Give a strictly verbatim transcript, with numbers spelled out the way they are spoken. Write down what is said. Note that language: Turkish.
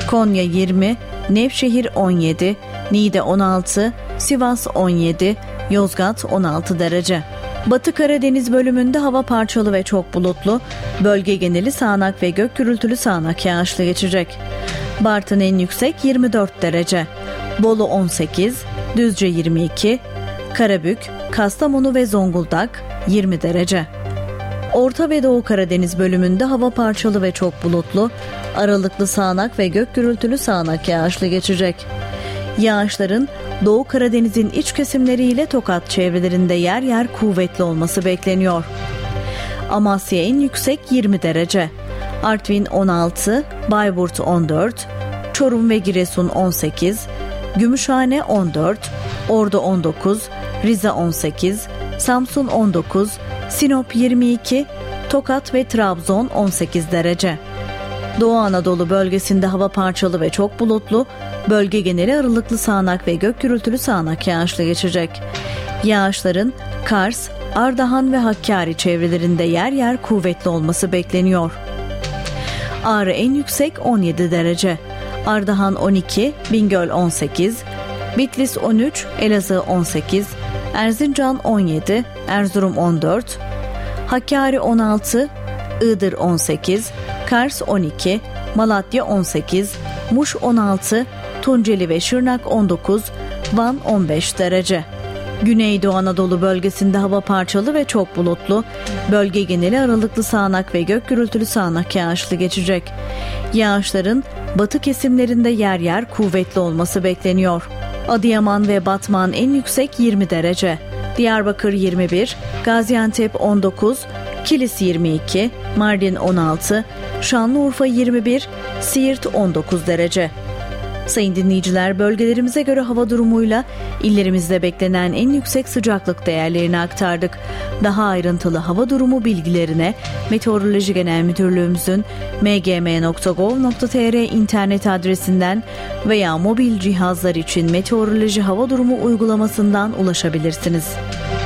Konya yirmi, Nevşehir on yedi, Niğde on altı, Sivas on yedi, Yozgat on altı derece. Batı Karadeniz bölümünde hava parçalı ve çok bulutlu, bölge geneli sağanak ve gök gürültülü sağanak yağışlı geçecek. Bartın en yüksek yirmi dört derece, Bolu on sekiz, Düzce yirmi iki, Karabük, Kastamonu ve Zonguldak yirmi derece. Orta ve Doğu Karadeniz bölümünde hava parçalı ve çok bulutlu, aralıklı sağanak ve gök gürültülü sağanak yağışlı geçecek. Yağışların Doğu Karadeniz'in iç kesimleriyle Tokat çevrelerinde yer yer kuvvetli olması bekleniyor. Amasya en yüksek yirmi derece, Artvin on altı, Bayburt on dört, Çorum ve Giresun on sekiz, Gümüşhane on dört, Ordu on dokuz, Rize on sekiz, Samsun on dokuz, Sinop yirmi iki, Tokat ve Trabzon on sekiz derece. Doğu Anadolu bölgesinde hava parçalı ve çok bulutlu, bölge geneli aralıklı sağanak ve gök gürültülü sağanak yağışlı geçecek. Yağışların Kars, Ardahan ve Hakkari çevrelerinde yer yer kuvvetli olması bekleniyor. Ağrı en yüksek on yedi derece, Ardahan on iki, Bingöl on sekiz, Bitlis on üç, Elazığ on sekiz, Erzincan on yedi, Erzurum on dört, Hakkari on altı, Iğdır on sekiz, Kars on iki, Malatya on sekiz, Muş on altı, Tunceli ve Şırnak on dokuz, Van on beş derece. Güneydoğu Anadolu bölgesinde hava parçalı ve çok bulutlu, bölge geneli aralıklı sağanak ve gök gürültülü sağanak yağışlı geçecek. Yağışların batı kesimlerinde yer yer kuvvetli olması bekleniyor. Adıyaman ve Batman en yüksek yirmi derece, Diyarbakır yirmi bir, Gaziantep on dokuz, Kilis yirmi iki, Mardin on altı, Şanlıurfa yirmi bir, Siirt on dokuz derece. Sayın dinleyiciler, bölgelerimize göre hava durumuyla illerimizde beklenen en yüksek sıcaklık değerlerini aktardık. Daha ayrıntılı hava durumu bilgilerine Meteoroloji Genel Müdürlüğümüzün m g m nokta gov nokta t r internet adresinden veya mobil cihazlar için meteoroloji hava durumu uygulamasından ulaşabilirsiniz.